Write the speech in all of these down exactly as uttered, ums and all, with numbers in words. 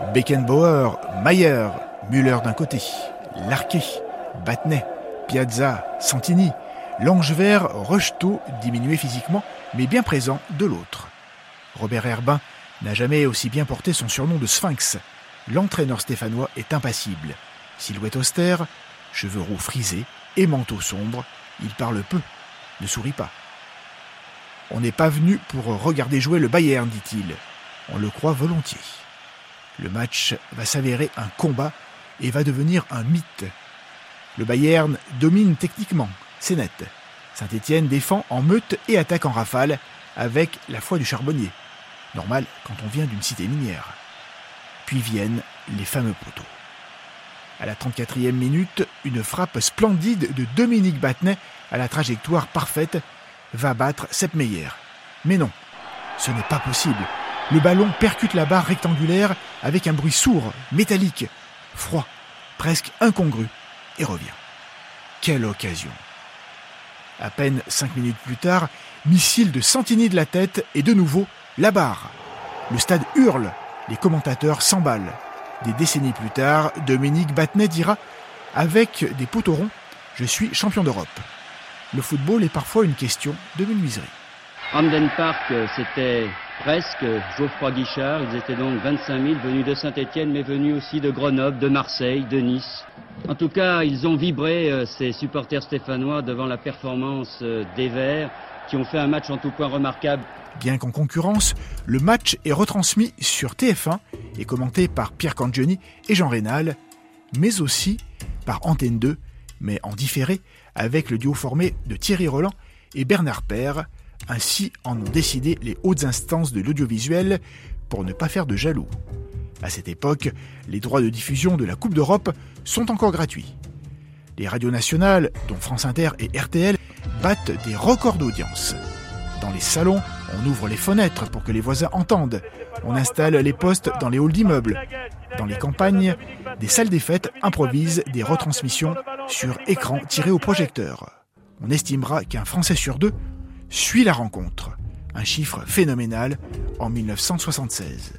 Beckenbauer, Maier, Müller d'un côté, Larquet, Battenet, Piazza, Santini, Langevert, Rocheteau, diminué physiquement, mais bien présent de l'autre. Robert Herbin n'a jamais aussi bien porté son surnom de Sphinx. L'entraîneur stéphanois est impassible. Silhouette austère, cheveux roux frisés et manteau sombre, il parle peu, ne sourit pas. On n'est pas venu pour regarder jouer le Bayern, dit-il. On le croit volontiers. Le match va s'avérer un combat et va devenir un mythe. Le Bayern domine techniquement, c'est net. Saint-Étienne défend en meute et attaque en rafale avec la foi du charbonnier. Normal quand on vient d'une cité minière. Puis viennent les fameux poteaux. À la trente-quatrième minute, une frappe splendide de Dominique Battenet à la trajectoire parfaite va battre Sepp Maier. Mais non, ce n'est pas possible. Le ballon percute la barre rectangulaire avec un bruit sourd, métallique, froid, presque incongru, et revient. Quelle occasion! À peine cinq minutes plus tard, missile de Santini de la tête et de nouveau la barre. Le stade hurle, les commentateurs s'emballent. Des décennies plus tard, Dominique Battenet dira « Avec des poteaux ronds, je suis champion d'Europe ». Le football est parfois une question de menuiserie. Hamden Park, c'était presque Geoffroy Guichard. Ils étaient donc vingt-cinq mille venus de Saint-Étienne, mais venus aussi de Grenoble, de Marseille, de Nice. En tout cas, ils ont vibré, ces supporters stéphanois, devant la performance des Verts, qui ont fait un match en tout point remarquable. Bien qu'en concurrence, le match est retransmis sur T F un et commenté par Pierre Cangioni et Jean Rénal, mais aussi par Antenne deux, mais en différé, avec le duo formé de Thierry Roland et Bernard Père. Ainsi en ont décidé les hautes instances de l'audiovisuel pour ne pas faire de jaloux. À cette époque, les droits de diffusion de la Coupe d'Europe sont encore gratuits. Les radios nationales, dont France Inter et R T L, battent des records d'audience. Dans les salons, on ouvre les fenêtres pour que les voisins entendent. On installe les postes dans les halls d'immeubles. Dans les campagnes, des salles des fêtes improvisent des retransmissions sur écran tiré au projecteur. On estimera qu'un Français sur deux suit la rencontre. Un chiffre phénoménal en dix-neuf cent soixante-seize.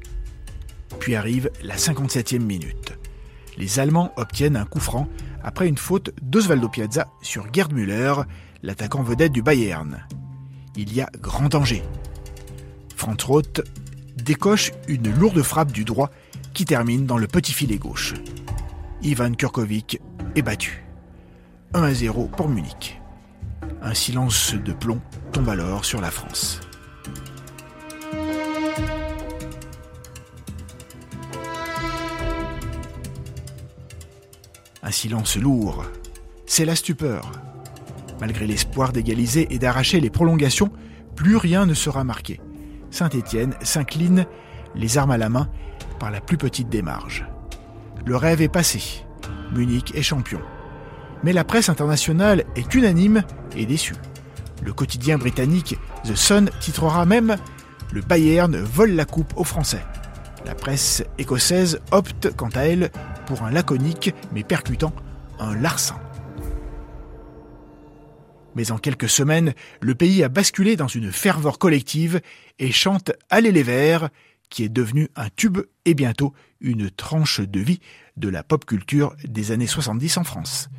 Puis arrive la cinquante-septième minute. Les Allemands obtiennent un coup franc après une faute d'Osvaldo Piazza sur Gerd Müller, l'attaquant vedette du Bayern. Il y a grand danger. Franz Roth décoche une lourde frappe du droit qui termine dans le petit filet gauche. Ivan Kurkovic est battu. un à zéro pour Munich. Un silence de plomb tombe alors sur la France. Un silence lourd. C'est la stupeur. Malgré l'espoir d'égaliser et d'arracher les prolongations, plus rien ne sera marqué. Saint-Étienne s'incline, les armes à la main, par la plus petite des marges. Le rêve est passé. Munich est champion. Mais la presse internationale est unanime et déçue. Le quotidien britannique The Sun titrera même « Le Bayern vole la coupe aux Français ». La presse écossaise opte, quant à elle, pour un laconique mais percutant « un larcin ». Mais en quelques semaines, le pays a basculé dans une ferveur collective et chante « Allez les Verts », qui est devenu un tube et bientôt une tranche de vie de la pop culture des années soixante-dix en France.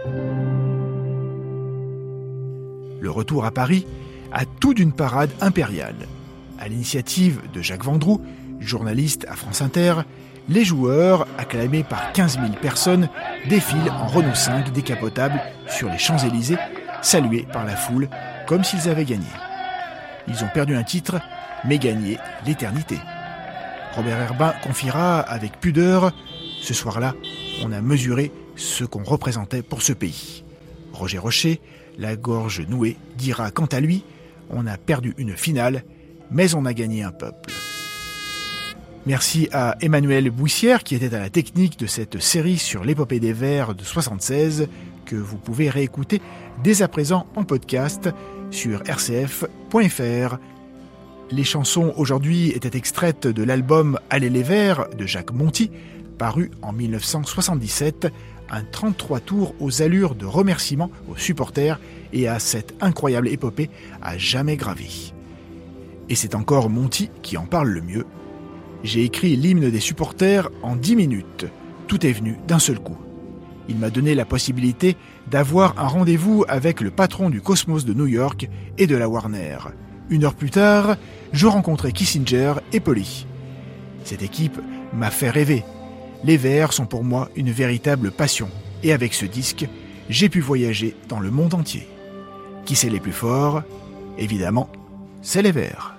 Le retour à Paris a tout d'une parade impériale. À l'initiative de Jacques Vendroux, journaliste à France Inter, les joueurs, acclamés par quinze mille personnes, défilent en Renault cinq décapotable sur les Champs-Élysées, salués par la foule comme s'ils avaient gagné. Ils ont perdu un titre, mais gagné l'éternité. Robert Herbin confiera avec pudeur « Ce soir-là, on a mesuré ce qu'on représentait pour ce pays ». Roger Rocher, la gorge nouée, dira quant à lui « On a perdu une finale, mais on a gagné un peuple ». Merci à Emmanuel Bouissière qui était à la technique de cette série sur l'épopée des Verts de soixante-seize que vous pouvez réécouter dès à présent en podcast sur r c f point f r. Les chansons aujourd'hui étaient extraites de l'album Allez les Verts de Jacques Monty, paru en dix-neuf cent soixante-dix-sept, un trente-trois tours aux allures de remerciements aux supporters et à cette incroyable épopée à jamais gravée. Et c'est encore Monty qui en parle le mieux. J'ai écrit l'hymne des supporters en dix minutes. Tout est venu d'un seul coup. Il m'a donné la possibilité d'avoir un rendez-vous avec le patron du Cosmos de New York et de la Warner. Une heure plus tard, je rencontrais Kissinger et Polly. Cette équipe m'a fait rêver. Les Verts sont pour moi une véritable passion. Et avec ce disque, j'ai pu voyager dans le monde entier. Qui c'est les plus forts ? Évidemment, c'est les Verts.